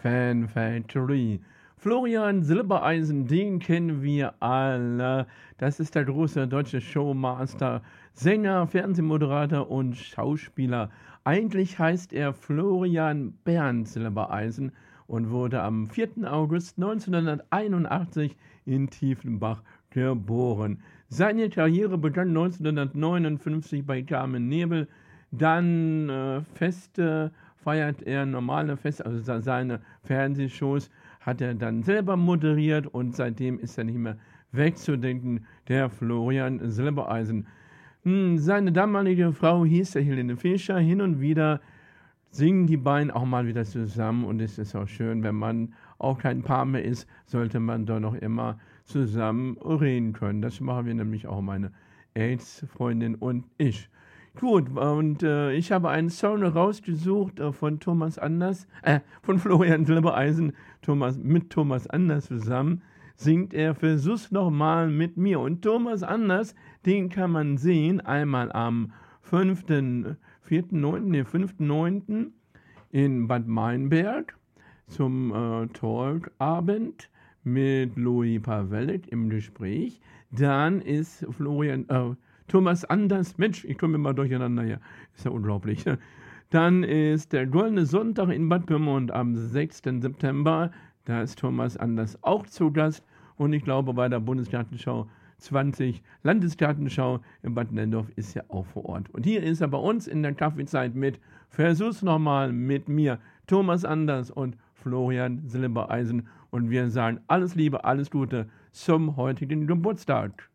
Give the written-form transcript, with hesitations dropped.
Fan Factory. Florian Silbereisen, den kennen wir alle. Das ist der große deutsche Showmaster, Sänger, Fernsehmoderator und Schauspieler. Eigentlich heißt er Florian Bernd Silbereisen und wurde am 4. August 1981 in Tiefenbach geboren. Seine Karriere begann 1959 bei Carmen Nebel. Dann feiert er normale Feste, also seine Fernsehshows hat er dann selber moderiert und seitdem ist er nicht mehr wegzudenken, der Florian Silbereisen. Seine damalige Frau hieß der Helene Fischer. Hin und wieder singen die beiden auch mal wieder zusammen und es ist auch schön, wenn man auch kein Paar mehr ist, sollte man doch noch immer zusammen reden können. Das machen wir nämlich auch, meine AIDS-Freundin und ich. Gut, und ich habe einen Song rausgesucht von von Florian Silbereisen, mit Thomas Anders zusammen, singt er Versuch's nochmal mit mir. Und Thomas Anders, den kann man sehen, einmal am 5.9. in Bad Meinberg zum Talkabend mit Louis Pavelik im Gespräch. Dann ist Thomas Anders, Mensch, ich komme immer durcheinander hier, ist ja unglaublich. Dann ist der Goldene Sonntag in Bad Pyrmont am 6. September, da ist Thomas Anders auch zu Gast und ich glaube bei der Bundesgartenschau 20, Landesgartenschau in Bad Nendorf ist ja auch vor Ort. Und hier ist er bei uns in der Kaffeezeit mit Versuch's nochmal mit mir, Thomas Anders und Florian Silbereisen und wir sagen alles Liebe, alles Gute zum heutigen Geburtstag.